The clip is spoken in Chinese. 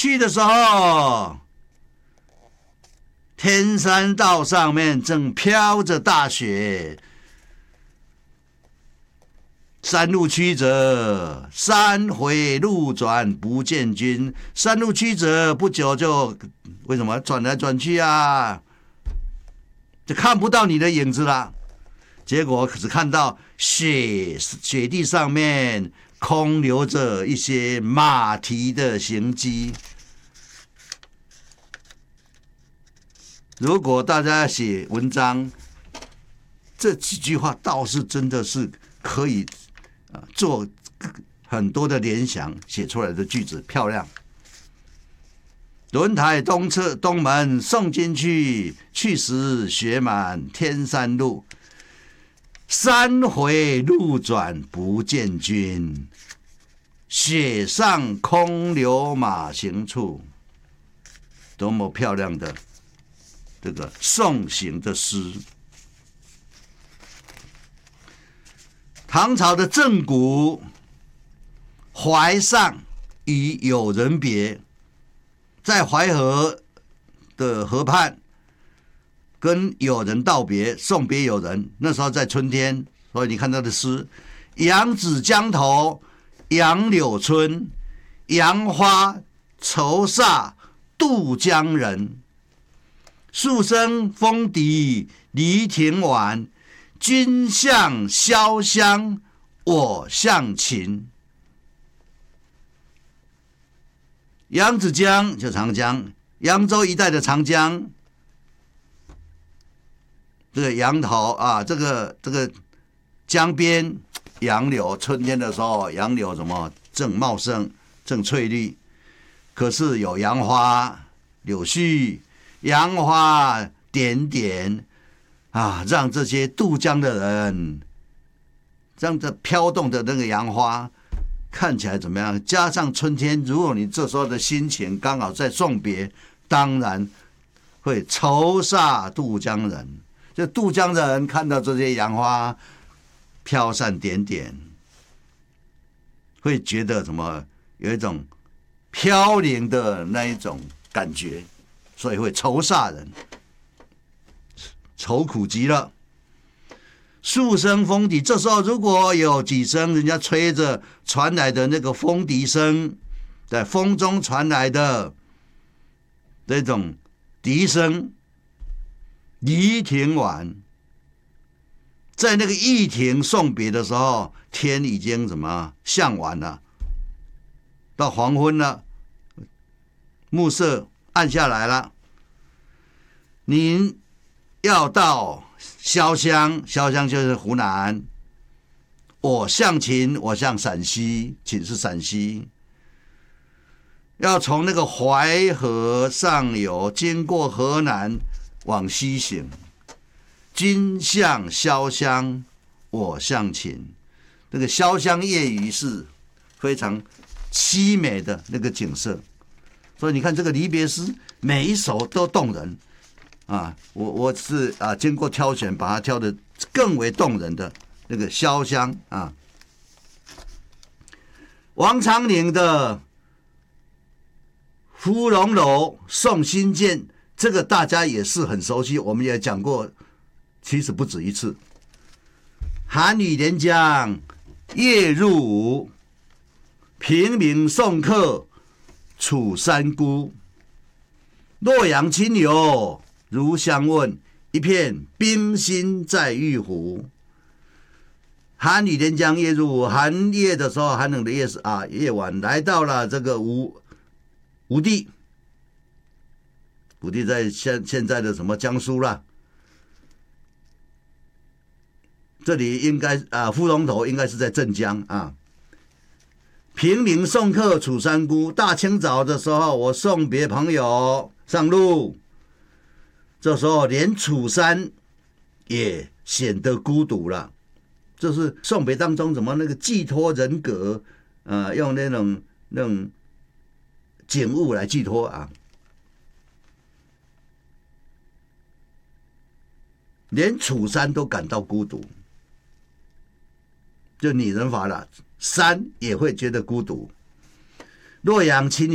去的时候，天山道上面正飘着大雪。山路曲折，山回路转不见君。山路曲折，不久就为什么转来转去啊？就看不到你的影子了。结果只看到雪地上面空留着一些马蹄的行迹。如果大家写文章，这几句话倒是真的是可以做很多的联想，写出来的句子漂亮。轮台东侧东门送进去，去时雪满天山路。山回路转不见君，雪上空留马行处。多么漂亮的这个送行的诗！唐朝的郑谷，淮上与友人别，在淮河的河畔跟友人道别，送别友人。那时候在春天，所以你看他的诗：扬子江头，杨柳春，杨花愁煞渡江人。树声风笛离亭晚，君向潇湘，我向秦。扬子江就长江，扬州一带的长江，这个杨桃啊，这个江边杨柳，春天的时候杨柳什么正茂盛，正翠绿，可是有杨花柳絮，杨花点点啊，让这些渡江的人，让这飘动的那个杨花看起来怎么样？加上春天，如果你这时候的心情刚好在送别，当然会愁煞渡江人。就渡江的人看到这些杨花飘散点点，会觉得什么？有一种飘零的那一种感觉，所以会愁煞人。愁苦极了。树声风笛，这时候如果有几声人家吹着传来的那个风笛声，在风中传来的那种笛声，离亭晚，在那个驿亭送别的时候，天已经什么向晚了，到黄昏了，暮色暗下来了，您要到潇湘，潇湘就是湖南。我向秦，我向陕西，秦是陕西。要从那个淮河上游，经过河南往西行。君向潇湘，我向秦。那个潇湘夜雨是非常凄美的那个景色，所以你看这个离别诗，每一首都动人。啊，我是经过挑选，把它挑的更为动人的那个潇湘啊。王昌龄的《芙蓉楼送辛渐》，这个大家也是很熟悉，我们也讲过，其实不止一次。寒雨连江夜入吴，平明送客楚山孤。洛阳亲友如相问，一片冰心在玉壶。寒雨连江夜入吴，寒夜的时候，寒冷的夜晚，来到了这个吴地。吴地在现在的什么江苏啦？这里应该芙蓉头应该是在镇江啊。平明送客楚山孤，大清早的时候，我送别朋友上路。这时候连楚山也显得孤独了，就是送别当中怎么那个寄托人格，用那种景物来寄托啊，连楚山都感到孤独，就拟人法了，山也会觉得孤独。洛阳亲